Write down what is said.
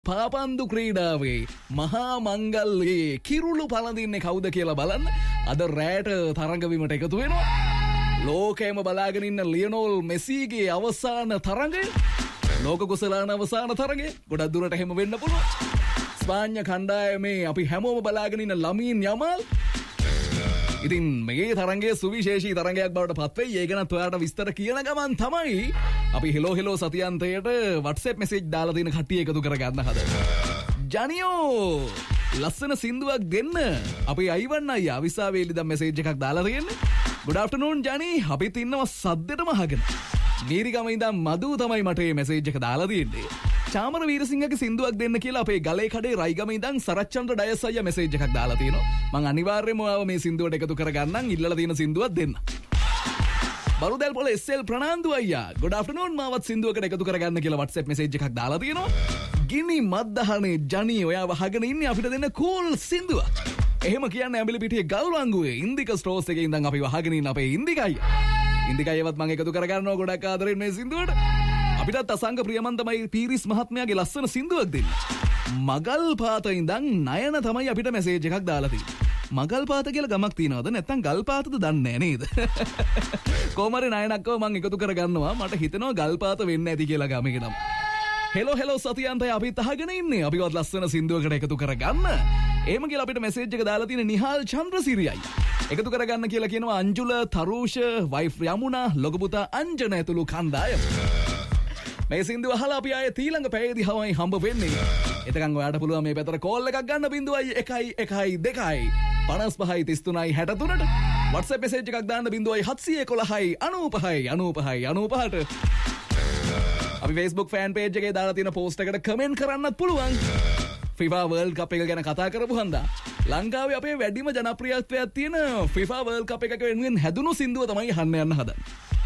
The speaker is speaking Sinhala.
පාපන්දු ක්‍රීඩාවේ මහා මංගල්‍යයේ කිරුළු පළඳින්නේ කවුද කියලා බලන්න. අද රැට තරඟවීමට එකතු වෙනවා. ලෝකයම බලාගෙන ඉන්න ලියනෝල් මෙසීගේ අවසාන තරඟය. ලෝක කුසලාන අවසාන තරඟය. ගොඩක් දුරට හැම වෙන්න පුළුවන්. ස්පාඤ්ඤ කණ්ඩායමේ අපි හැමෝම බලාගෙන ඉන්න ලමීන් යමාල්. ඉතින් මේ තරඟයේ සුවිශේෂී තරඟයක් බවට පත් වෙයි. ඒක නම් ඔයාලට විස්තර කියන ගමන් තමයි අපි හෙලෝ සතියන්තයට WhatsApp message දාලා තියෙන කට්ටිය එකතු කරගන්න හදන්නේ. ජනියෝ ලස්සන සින්දුවක් දෙන්න. අපි අයිවන් අයියා විසාවේ ඉඳන් message එකක් දාලා තියෙන්නේ. good afternoon ජනි. අපිත් ඉන්නවා සද්දෙටම අහගෙන. නීරිගම ඉඳන් මදු තමයි මට මේ message එක දාලා තියෙන්නේ. චාමර වීරසිංහගේ සින්දුවක් දෙන්න කියලා අපේ ගලේ කඩේ රයිගම ඉඳන් සරච්චන්ද්‍ර ඩයස් අයියා message එකක් දාලා තියෙනවා. මම අනිවාර්යයෙන්ම ඔයාව මේ සින්දුවට එකතු කරගන්නම්. ඉල්ලලා තියෙන සින්දුවක් දෙන්න. බරුදැල් පොළ SL ප්‍රනාන්දු අයියා good afternoon මාවත් සින්දුවකට එකතු කරගන්න කියලා WhatsApp message එකක් දාලා තියෙනවා. ගිනි මද්දහනේ ජනි ඔයාව අහගෙන ඉන්නේ අපිට දෙන්න cool සින්දුවක්. එහෙම කියන්නේ ඇඹිලි පිටියේ ගල්වංගුවේ ඉන්දික ස්ටෝර්ස් එකේ ඉඳන් අපි වහගෙන ඉන්න අපේ ඉන්දිකයි. ඉන්දිකයවත් මම එකතු කරගන්නවා ගොඩක් ආදරෙන් මේ සින්දුවට. අපිටත් අසංග ප්‍රියමන්තමයි පීරිස් මහත්මයාගේ ලස්සන සින්දුවක් දෙන්න. මගල් පාත ඉඳන් නයන තමයි අපිට මැසේජ් එකක් දාලා තියෙන්නේ. මගල් පාත කියලා ගමක් තියනවද නැත්නම් ගල් පාතද දන්නේ නේද? කොහමරි නයනක්ව මම එකතු කරගන්නවා. මට හිතෙනවා ගල් පාත වෙන්න ඇති කියලා ගමේ නම්. හෙලෝ සතියන්තය අපිත් අහගෙන ඉන්නේ. අපිවත් ලස්සන සින්දුවකට එකතු කරගන්න. එහෙම කියලා අපිට මැසේජ් එක දාලා තියෙන නිහාල් චන්ද්‍රසිරියයි. එකතු කරගන්න කියලා කියනවා අංජුල, තරුෂ, වයිෆ් යමුනා, ලොකු පුතා අංජන ඇතුළු කණ්ඩායම. මේ සින්දුව අහලා අපි ආයේ ඊළඟ පැයේදී හවයි හම්බ වෙන්නේ. එතකන් ඔයාලට පුළුවන් මේ පැතර කෝල් එකක් ගන්න 0112 55 33 63ට WhatsApp message එකක් දාන්න 0711 95 95 95ට. අපි Facebook fan page එකේ දාලා තියෙන post එකට comment කරන්නත් පුළුවන්. FIFA World Cup එක ගැන කතා කරපු හන්දා ලංකාවේ අපේ වැඩිම ජනප්‍රියත්වයක් තියෙන FIFA World Cup එක වෙනුවෙන් හැදුණු සින්දුව තමයි අහන්න යන්න හදන්නේ.